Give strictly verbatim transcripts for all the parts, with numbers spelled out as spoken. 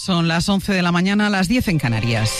Son las once de la mañana, las diez en Canarias.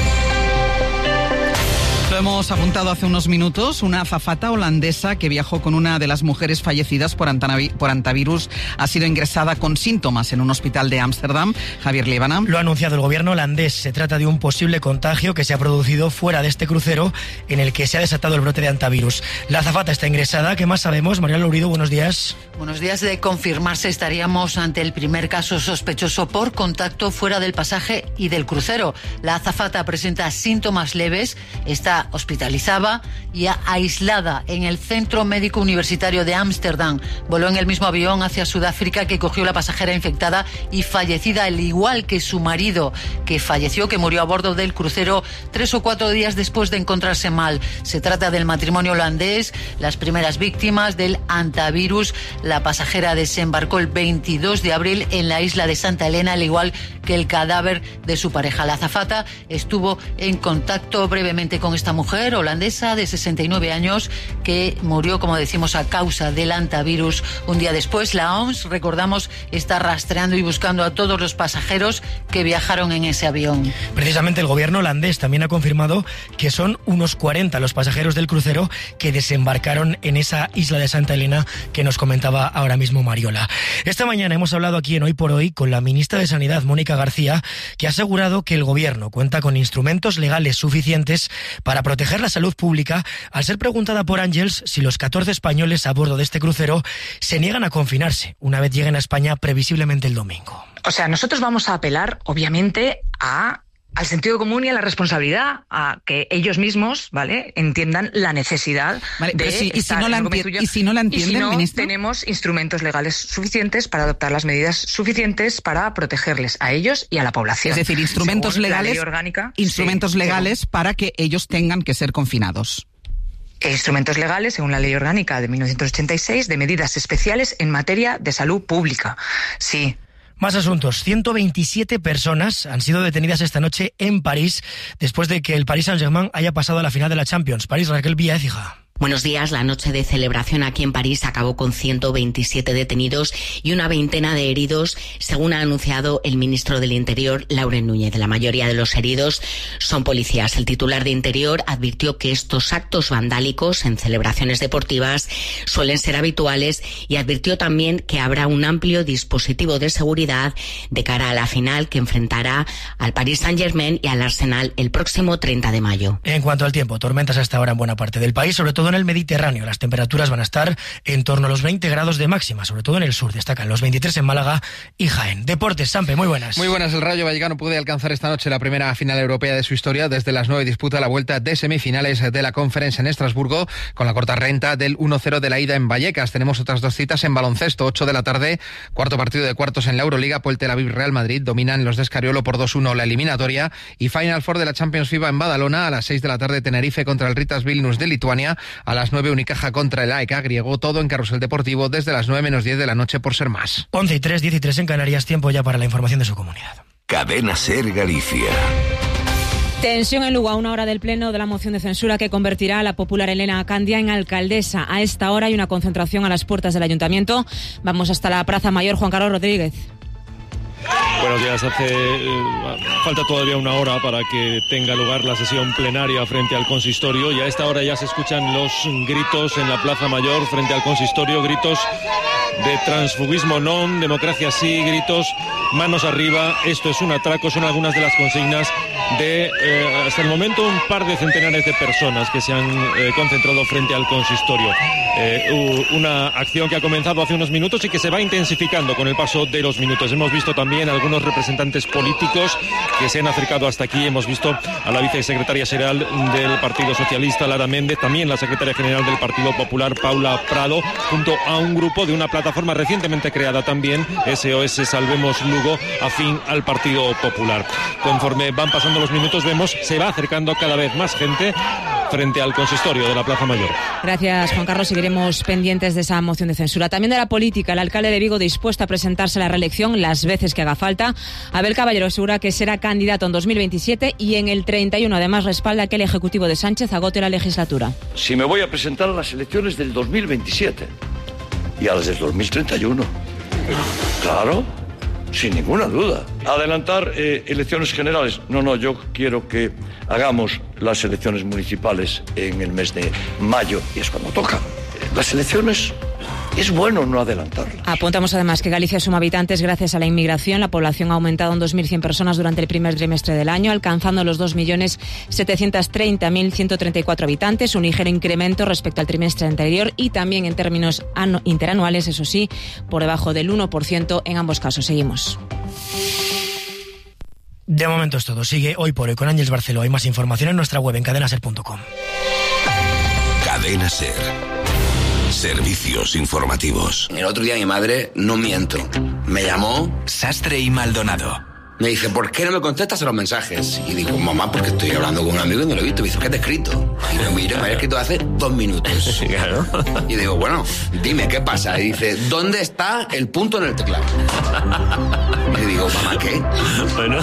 Lo hemos apuntado hace unos minutos. Una azafata holandesa que viajó con una de las mujeres fallecidas por, antanavi- por antivirus ha sido ingresada con síntomas en un hospital de Ámsterdam. Javier Líbana. Lo ha anunciado el gobierno holandés. Se trata de un posible contagio que se ha producido fuera de este crucero en el que se ha desatado el brote de antivirus. La azafata está ingresada. ¿Qué más sabemos? María Lourido, buenos días. Buenos días. De confirmarse, estaríamos ante el primer caso sospechoso por contacto fuera del pasaje y del crucero. La azafata presenta síntomas leves, está hospitalizada y aislada en el Centro Médico Universitario de Ámsterdam. Voló en el mismo avión hacia Sudáfrica que cogió la pasajera infectada y fallecida, al igual que su marido, que falleció, que murió a bordo del crucero tres o cuatro días después de encontrarse mal. Se trata del matrimonio holandés, las primeras víctimas del antivirus. La pasajera desembarcó el veintidós de abril en la isla de Santa Elena, al igual que el cadáver de su pareja. La azafata estuvo en contacto brevemente con esta mujer holandesa de sesenta y nueve años que murió, como decimos, a causa del antivirus. Un día después, la O M S, recordamos, está rastreando y buscando a todos los pasajeros que viajaron en ese avión. Precisamente el gobierno holandés también ha confirmado que son unos cuarenta los pasajeros del crucero que desembarcaron en esa isla de Santa Elena que nos comentaba ahora mismo Mariola. Esta mañana hemos hablado aquí en Hoy por Hoy con la ministra de Sanidad, Mónica García, que ha asegurado que el gobierno cuenta con instrumentos legales suficientes para proteger la salud pública, al ser preguntada por Ángels si los catorce españoles a bordo de este crucero se niegan a confinarse una vez lleguen a España previsiblemente el domingo. O sea, nosotros vamos a apelar, obviamente, a... al sentido común y a la responsabilidad, a que ellos mismos, ¿vale?, entiendan la necesidad vale, de si, y, si estar no la enti- y si no la entienden, y si no, ministro, tenemos instrumentos legales suficientes para adoptar las medidas suficientes para protegerles a ellos y a la población. Es decir, instrumentos Según legales, la ley orgánica, instrumentos sí, legales según, para que ellos tengan que ser confinados. instrumentos legales, según la ley orgánica de mil novecientos ochenta y seis, de medidas especiales en materia de salud pública. Sí. Más asuntos. ciento veintisiete personas han sido detenidas esta noche en París después de que el Paris Saint-Germain haya pasado a la final de la Champions. París, Raquel Villa-Écija. Buenos días. La noche de celebración aquí en París acabó con ciento veintisiete detenidos y una veintena de heridos, según ha anunciado el ministro del Interior, Laurent Núñez. La mayoría de los heridos son policías. El titular de Interior advirtió que estos actos vandálicos en celebraciones deportivas suelen ser habituales y advirtió también que habrá un amplio dispositivo de seguridad de cara a la final que enfrentará al Paris Saint-Germain y al Arsenal el próximo treinta de mayo. En cuanto al tiempo, tormentas hasta ahora en buena parte del país, sobre todo en el Mediterráneo. Las temperaturas van a estar en torno a los veinte grados de máxima, sobre todo en el sur. Destacan los veintitrés en Málaga y Jaén. Deportes, Sampe, muy buenas. Muy buenas. El Rayo Vallecano puede alcanzar esta noche la primera final europea de su historia. Desde las nueve disputa la vuelta de semifinales de la Conference en Estrasburgo, con la corta renta del uno cero de la ida en Vallecas. Tenemos otras dos citas en baloncesto. ocho de la tarde, cuarto partido de cuartos en la Euroliga. Por el Tel Aviv Real Madrid dominan los de Escariolo por dos uno la eliminatoria. Y Final Four de la Champions FIBA en Badalona. A las seis de la tarde, Tenerife contra el Ritas Vilnius de Lituania. A las nueve, Unicaja contra el A E K griego, todo en Carrusel Deportivo desde las nueve menos diez de la noche por ser más. once y tres, diez y tres en Canarias, tiempo ya para la información de su comunidad. Cadena Ser Galicia. Tensión en Lugo a una hora del pleno de la moción de censura que convertirá a la popular Elena Acandia en alcaldesa. A esta hora hay una concentración a las puertas del ayuntamiento. Vamos hasta la Plaza Mayor. Juan Carlos Rodríguez. Buenos días. Hace eh, falta todavía una hora para que tenga lugar la sesión plenaria frente al consistorio y a esta hora ya se escuchan los gritos en la Plaza Mayor frente al consistorio, gritos de transfugismo non, democracia sí, gritos manos arriba, esto es un atraco, son algunas de las consignas de eh, hasta el momento un par de centenares de personas que se han eh, concentrado frente al consistorio. Eh, una acción que ha comenzado hace unos minutos y que se va intensificando con el paso de los minutos. Hemos visto también algunos representantes políticos que se han acercado hasta aquí. Hemos visto a la vicesecretaria general del Partido Socialista, Lara Méndez, también la secretaria general del Partido Popular, Paula Prado, junto a un grupo de una plataforma recientemente creada también, S O S Salvemos Lugo, afín al Partido Popular. Conforme van pasando los minutos, vemos se va acercando cada vez más gente frente al consistorio de la Plaza Mayor. Gracias, Juan Carlos. Seguiremos pendientes de esa moción de censura. También de la política. El alcalde de Vigo dispuesto a presentarse a la reelección las veces que haga falta. Abel Caballero asegura que será candidato en dos mil veintisiete y en el treinta y uno además respalda que el Ejecutivo de Sánchez agote la legislatura. Si me voy a presentar a las elecciones del dos mil veintisiete y a las del dos mil treinta y uno. Claro. sin ninguna duda. Adelantar eh, elecciones generales. No, no, yo quiero que hagamos las elecciones municipales en el mes de mayo, y es cuando toca. Las elecciones... es bueno no adelantarlas. Apuntamos además que Galicia suma habitantes gracias a la inmigración. La población ha aumentado en dos mil cien personas durante el primer trimestre del año, alcanzando los dos millones setecientos treinta mil ciento treinta y cuatro habitantes, un ligero incremento respecto al trimestre anterior y también en términos interanuales, eso sí, por debajo del uno por ciento en ambos casos. Seguimos. De momento es todo. Sigue Hoy por Hoy con Ángeles Barceló. Hay más información en nuestra web en cadena ser punto com. Cadena Ser. Servicios informativos. El otro día mi madre, no miento, me llamó Sastre y Maldonado. Me dice, ¿por qué no me contestas a los mensajes? Y digo, mamá, porque estoy hablando con un amigo y no lo he visto. Me dice, ¿qué te he escrito? Y me miro, me había escrito hace dos minutos. Claro. Y digo, bueno, dime, ¿qué pasa? Y dice, ¿dónde está el punto en el teclado? Y digo, mamá, ¿qué? Bueno.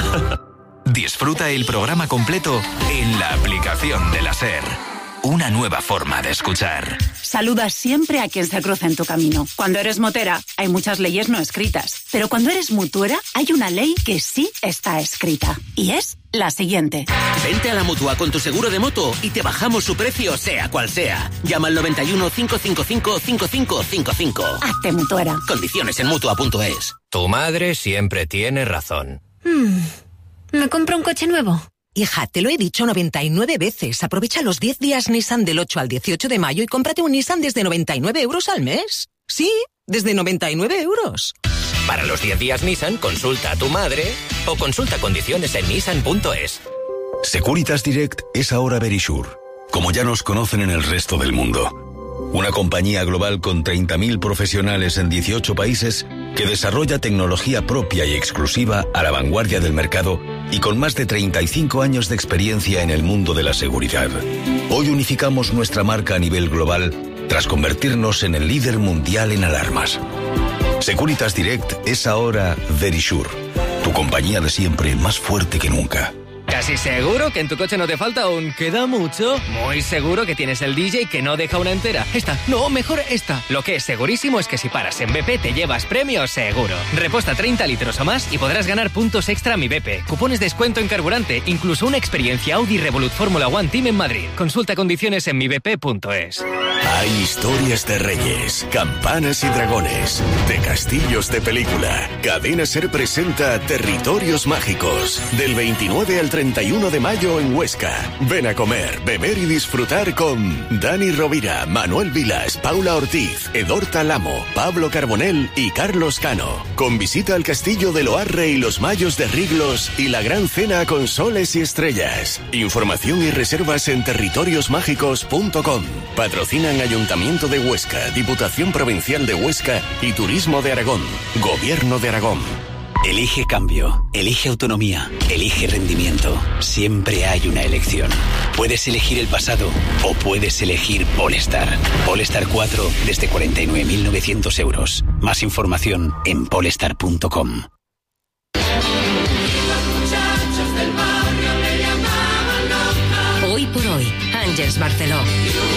Disfruta el programa completo en la aplicación de la SER. Una nueva forma de escuchar. Saluda siempre a quien se cruza en tu camino. Cuando eres motera, hay muchas leyes no escritas. Pero cuando eres mutuera, hay una ley que sí está escrita. Y es la siguiente. Vente a la Mutua con tu seguro de moto y te bajamos su precio, sea cual sea. Llama al noventa y uno, cinco cinco cinco, cinco cinco cinco cinco. Hazte mutuera. Condiciones en mutua punto es. Tu madre siempre tiene razón. Hmm. ¿Me compro un coche nuevo? Hija, te lo he dicho noventa y nueve veces. Aprovecha los diez días Nissan del ocho al dieciocho de mayo y cómprate un Nissan desde noventa y nueve euros al mes. Sí, desde noventa y nueve euros. Para los diez días Nissan, consulta a tu madre o consulta condiciones en nissan punto es. Securitas Direct es ahora Verisure, como ya nos conocen en el resto del mundo. Una compañía global con treinta mil profesionales en dieciocho países que desarrolla tecnología propia y exclusiva a la vanguardia del mercado y con más de treinta y cinco años de experiencia en el mundo de la seguridad. Hoy unificamos nuestra marca a nivel global tras convertirnos en el líder mundial en alarmas. Securitas Direct es ahora Verisure, tu compañía de siempre más fuerte que nunca. ¿Casi seguro que en tu coche no te falta un queda mucho? Muy seguro que tienes el D J que no deja una entera. Esta, no, mejor esta. Lo que es segurísimo es que si paras en B P te llevas premio seguro. Reposta treinta litros o más y podrás ganar puntos extra a Mi B P, cupones de descuento en carburante, incluso una experiencia Audi Revolut Fórmula One Team en Madrid. Consulta condiciones en mi b p punto es. Hay historias de reyes, campanas y dragones, de castillos de película. Cadena Ser presenta Territorios Mágicos, del veintinueve al treinta y uno de mayo en Huesca. Ven a comer, beber y disfrutar con Dani Rovira, Manuel Vilas, Paula Ortiz, Edorta Lamo, Pablo Carbonell y Carlos Cano. Con visita al castillo de Loarre y los Mayos de Riglos y la gran cena con soles y estrellas. Información y reservas en territorios mágicos punto com. Patrocinan Ayuntamiento de Huesca, Diputación Provincial de Huesca y Turismo de Aragón. Gobierno de Aragón. Elige cambio, elige autonomía, elige rendimiento. Siempre hay una elección. Puedes elegir el pasado o puedes elegir Polestar. Polestar cuatro desde cuarenta y nueve mil novecientos euros. Más información en polestar punto com. Hoy por hoy, Ángeles Barceló.